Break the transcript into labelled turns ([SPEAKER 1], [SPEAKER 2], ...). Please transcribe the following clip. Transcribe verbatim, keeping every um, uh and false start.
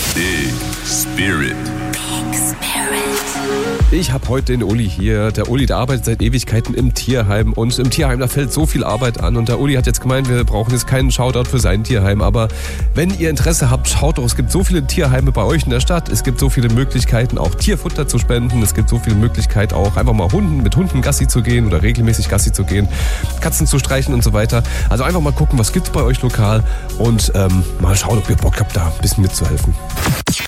[SPEAKER 1] Big Spirit.
[SPEAKER 2] Big Spirit.
[SPEAKER 3] Ich habe heute den Uli hier. Der Uli, der arbeitet seit Ewigkeiten im Tierheim und im Tierheim, da fällt so viel Arbeit an und der Uli hat jetzt gemeint, wir brauchen jetzt keinen Shoutout für sein Tierheim, aber wenn ihr Interesse habt, schaut doch, es gibt so viele Tierheime bei euch in der Stadt, es gibt so viele Möglichkeiten, auch Tierfutter zu spenden, es gibt so viele Möglichkeiten, auch einfach mal Hunden, mit Hunden Gassi zu gehen oder regelmäßig Gassi zu gehen, Katzen zu streichen und so weiter. Also einfach mal gucken, was gibt's bei euch lokal und ähm, mal schauen, ob ihr Bock habt, da ein bisschen mitzuhelfen.